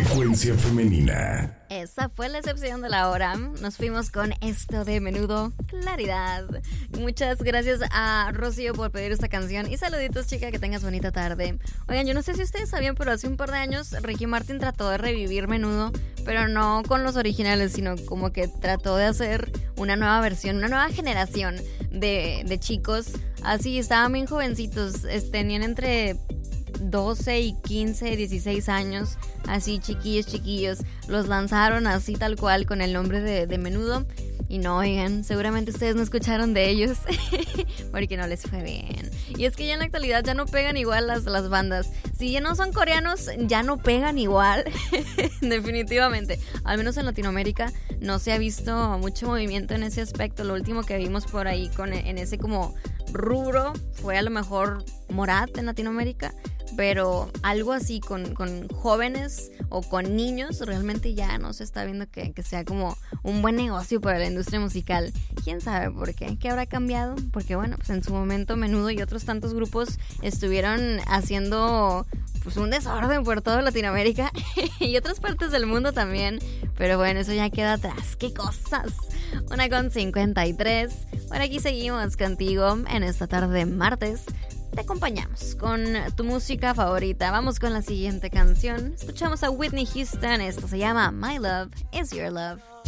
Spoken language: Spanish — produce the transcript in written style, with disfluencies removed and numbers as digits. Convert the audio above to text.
Frecuencia femenina. Esa fue la excepción de la hora. Nos fuimos con esto de Menudo, Claridad. Muchas gracias a Rocío por pedir esta canción. Y saluditos, chica, que tengas bonita tarde. Oigan, yo no sé si ustedes sabían, pero hace un par de años Ricky Martin trató de revivir Menudo, pero no con los originales, sino como que trató de hacer una nueva versión, una nueva generación de chicos. Así, estaban bien jovencitos, tenían entre 12 y 15, 16 años, así chiquillos, los lanzaron así tal cual con el nombre de Menudo. Y no, oigan, seguramente ustedes no escucharon de ellos porque no les fue bien. Y es que ya en la actualidad ya no pegan igual las bandas. Si ya no son coreanos, ya no pegan igual. Definitivamente. Al menos en Latinoamérica no se ha visto mucho movimiento en ese aspecto. Lo último que vimos por ahí en ese como rubro fue a lo mejor Morat en Latinoamérica. Pero algo así con jóvenes o con niños realmente ya no se está viendo que sea como un buen negocio para la industria musical. ¿Quién sabe por qué? ¿Qué habrá cambiado? Porque bueno, pues en su momento Menudo y otros tantos grupos estuvieron haciendo pues un desorden por toda Latinoamérica y otras partes del mundo también. Pero bueno, eso ya queda atrás. ¡Qué cosas! 1:53. Por aquí seguimos contigo en esta tarde martes. Te acompañamos con tu música favorita. Vamos con la siguiente canción. Escuchamos a Whitney Houston. Esto se llama My Love Is Your Love.